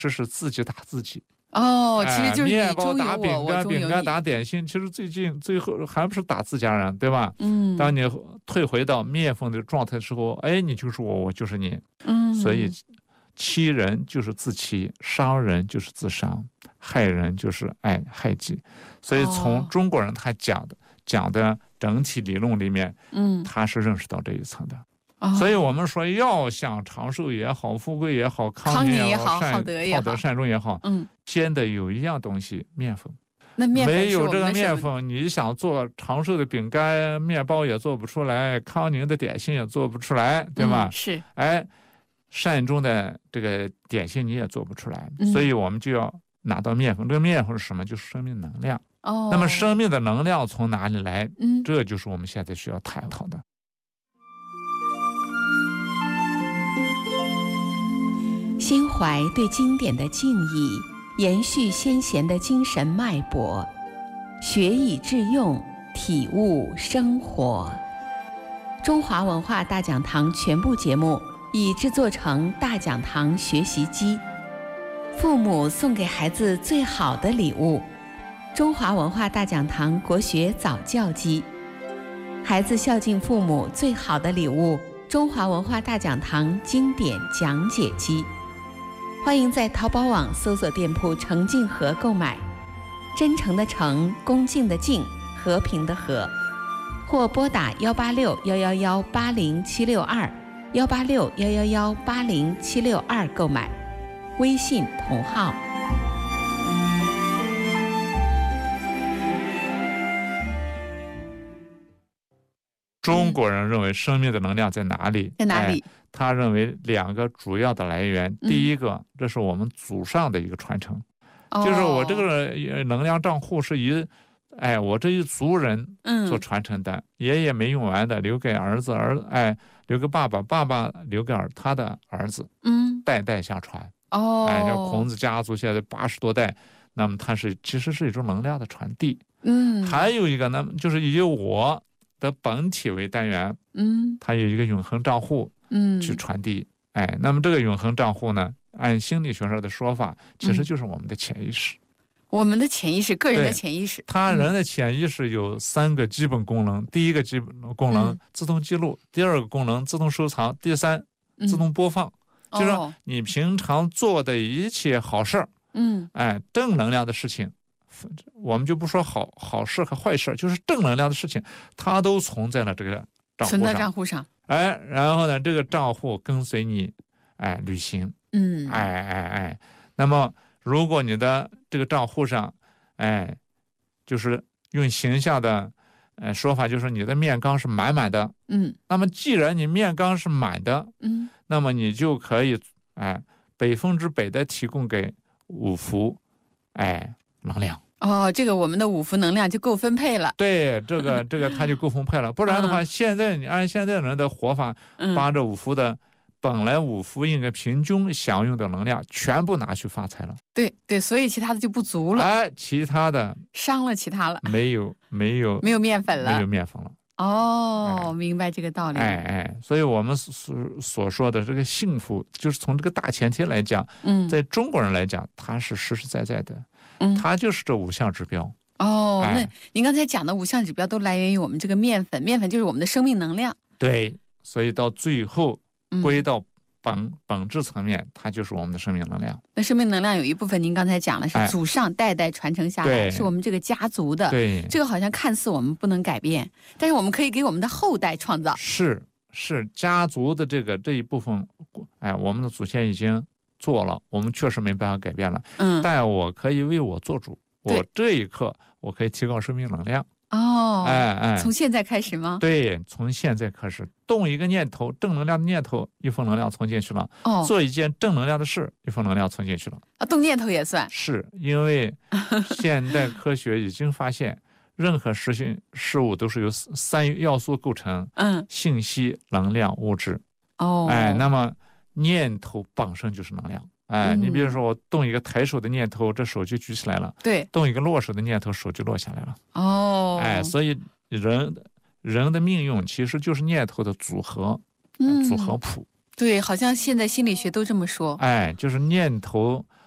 这是自己打自己。 其实就是面包打你饼干，饼干打点心，其实最后还不是打自家人，对吧？当你退回到面粉的状态的时候，你就是我，我就是你。所以欺人就是自欺，伤人就是自伤，害人就是害己。所以从中国人他讲的整体理论里面，他是认识到这一层的。所以我们说要想长寿也好，富贵也好，康宁也好，好德善终也好，兼的有一样东西，面粉。 那面粉没有这个面粉，你想做长寿的饼干、面包也做不出来，康宁的点心也做不出来，对吧？ 是。 善终的这个点心你也做不出来，所以我们就要拿到面粉。这个面粉是什么？就是生命能量。那么生命的能量从哪里来？这就是我们现在需要探讨的。 心怀对经典的敬意，延续先贤的精神脉搏，学以致用，体悟生活。中华文化大讲堂全部节目已制作成大讲堂学习机，父母送给孩子最好的礼物，中华文化大讲堂国学早教机，孩子孝敬父母最好的礼物，中华文化大讲堂经典讲解机。欢迎在淘宝网搜索店铺诚敬和购买，真诚的诚，恭敬的敬，和平的和，或拨打186-111-80762，186-111-80762购买，微信同号。 中国人认为生命的能量在哪里？ 在哪里？ 他认为两个主要的来源，第一个，这是我们祖上的一个传承，就是我这个能量账户是以我这一族人所传承的，爷爷没用完的留给儿子，留给爸爸，爸爸留给他的儿子，代代相传。这孔子家族现在80多代，那么它其实是一种能量的传递。还有一个呢，就是以我的本体为单元，它有一个永恒账户，去传递。那么这个永恒账户呢，按心理学上的说法，其实就是我们的潜意识。 我们的潜意识，个人的潜意识。 他人的潜意识有3个基本功能，第一个基本功能自动记录，第二个功能自动收藏，第3自动播放。就是你平常做的一切好事儿，正能量的事情，我们就不说好事和坏事，就是正能量的事情，它都存在了这个账户上。 存在账户上。 然后呢，这个账户跟随你，旅行。那么如果你的这个账户上，就是用形象的说法，就是你的面缸是满满的。那么既然你面缸是满的，那么你就可以100%的提供给五福能量。 这个我们的五福能量就够分配了。 对，这个它就够分配了。不然的话，现在你按现在人的活法，把这五福的本来五福应该平均享用的能量全部拿去发财了。 对，所以其他的就不足了。 其他的伤了其他了。 没有面粉了。 没有面粉了。 明白这个道理。 所以我们所说的这个幸福，就是从这个大前提来讲，在中国人来讲，它是实实在在的。它就是这5项指标。 那您刚才讲的5项指标都来源于我们这个面粉，面粉就是我们的生命能量。 对，所以到最后归到本质层面，它就是我们的生命能量。 那生命能量有一部分您刚才讲了是祖上代代传承下来，是我们这个家族的。 对， 这个好像看似我们不能改变，但是我们可以给我们的后代创造。 是家族的这一部分，我们的祖先已经做了，我们确实没办法改变了。但我可以为我做主，我这一刻我可以提高生命能量。 从现在开始吗？ 对，从现在开始，动一个念头，正能量的念头，一份能量存进去了。做一件正能量的事，一份能量存进去了。 动念头也算是，因为现代科学已经发现，任何事物都是由3要素构成：信息、能量、物质。那么念头本身就是能量。你比如说我动一个抬手的念头，这手就举起来了。 对， 动一个落手的念头，手就落下来了。所以人的命运其实就是念头的组合，组合谱。 对，好像现在心理学都这么说。 就是念头